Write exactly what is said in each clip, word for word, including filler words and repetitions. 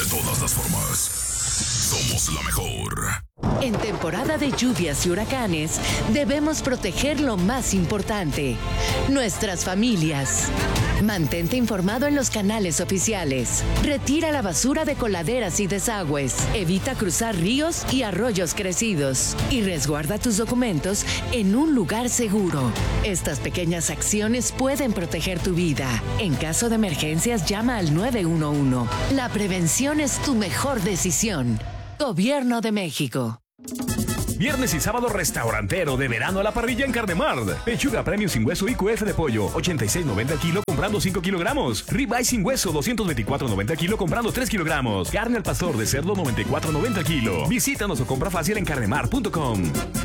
De todas las formas, somos la mejor. En temporada de lluvias y huracanes, debemos proteger lo más importante, nuestras familias. Mantente informado en los canales oficiales. Retira la basura de coladeras y desagües. Evita cruzar ríos y arroyos crecidos. Y resguarda tus documentos en un lugar seguro. Estas pequeñas acciones pueden proteger tu vida. En caso de emergencias, llama al nueve uno uno. La prevención es tu mejor decisión. Gobierno de México. Viernes y sábado restaurantero de verano a la parrilla en Carnemart. Pechuga premium sin hueso y Q F de pollo, ochenta y seis noventa al kilo comprando cinco kilogramos. Ribeye sin hueso, doscientos veinticuatro noventa al kilo comprando tres kilogramos. Carne al pastor de cerdo, noventa y cuatro noventa al kilo. Visítanos o compra fácil en carnemart punto com.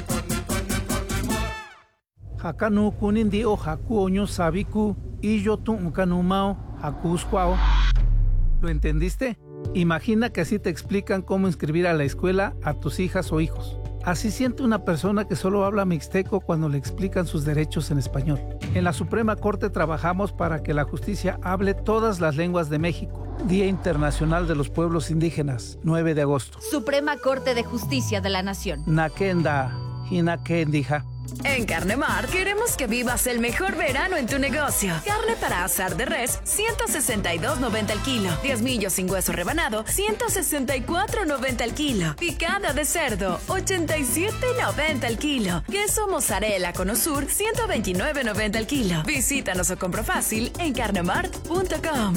Hakanu kunindi o haku oño sabiku y yo tu ukanumao hakuskwao. ¿Lo entendiste? Imagina que así te explican cómo inscribir a la escuela a tus hijas o hijos. Así siente una persona que solo habla mixteco cuando le explican sus derechos en español. En la Suprema Corte trabajamos para que la justicia hable todas las lenguas de México. Día Internacional de los Pueblos Indígenas, nueve de agosto. Suprema Corte de Justicia de la Nación. Nakenda, hinakendija. En Carnemart queremos que vivas el mejor verano en tu negocio. Carne para asar de res, ciento sesenta y dos noventa al kilo. diez millos sin hueso rebanado, ciento sesenta y cuatro noventa al kilo. Picada de cerdo, ochenta y siete noventa al kilo. Queso mozzarella con Osur, ciento veintinueve noventa al kilo. Visítanos o compra fácil en carnemart punto com.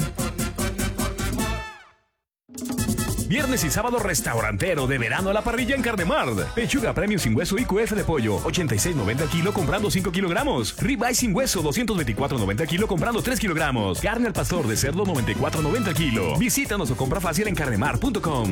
Viernes y sábado restaurantero de verano a la parrilla en Carnemart. Pechuga premium sin hueso y Q F de pollo, ochenta y seis noventa al kilo comprando cinco kilogramos. Ribeye sin hueso, doscientos veinticuatro noventa al kilo comprando tres kilogramos. Carne al pastor de cerdo, noventa y cuatro noventa al kilo. Visítanos o compra fácil en carnemart punto com.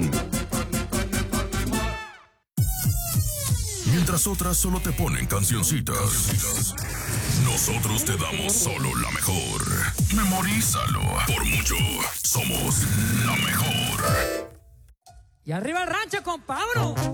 Mientras otras solo te ponen cancioncitas, nosotros te damos solo la mejor. Memorízalo. Por mucho, somos la mejor. Y arriba el rancho con Pablo.